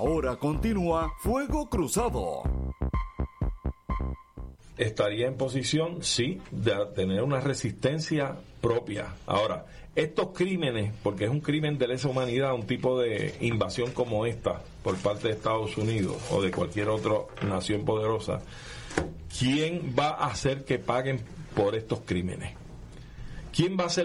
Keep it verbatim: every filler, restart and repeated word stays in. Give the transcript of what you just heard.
Ahora continúa Fuego Cruzado. Estaría en posición, sí, de tener una resistencia propia. Ahora, estos crímenes, porque es un crimen de lesa humanidad, un tipo de invasión como esta por parte de Estados Unidos o de cualquier otra nación poderosa, ¿quién va a hacer que paguen por estos crímenes? ¿Quién va a hacer